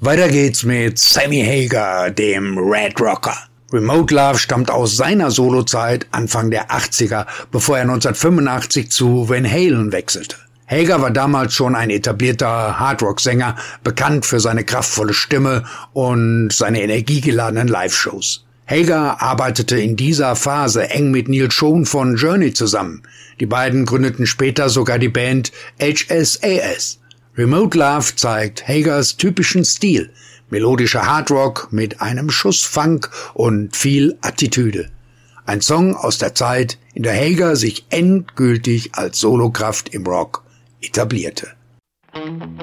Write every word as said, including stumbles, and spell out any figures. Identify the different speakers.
Speaker 1: Weiter geht's mit Sammy Hagar, dem Red Rocker. Remote Love stammt aus seiner Solozeit Anfang der achtziger, bevor er neunzehnhundertfünfundachtzig zu Van Halen wechselte. Hagar war damals schon ein etablierter Hardrock-Sänger, bekannt für seine kraftvolle Stimme und seine energiegeladenen Live-Shows. Hagar arbeitete in dieser Phase eng mit Neil Schon von Journey zusammen. Die beiden gründeten später sogar die Band H S A S. Remote Love zeigt Hagars typischen Stil, melodischer Hardrock mit einem Schuss Funk und viel Attitüde. Ein Song aus der Zeit, in der Hagar sich endgültig als Solokraft im Rock etablierte.